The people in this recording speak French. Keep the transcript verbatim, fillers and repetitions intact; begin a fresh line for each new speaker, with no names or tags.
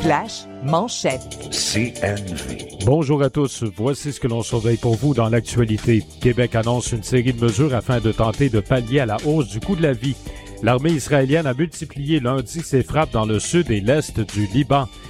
slash manchette.
C N V.
Bonjour à tous. Voici ce que l'on surveille pour vous dans l'actualité. Québec annonce une série de mesures afin de tenter de pallier à la hausse du coût de la vie. L'armée israélienne a multiplié lundi ses frappes dans le sud et l'est du Liban.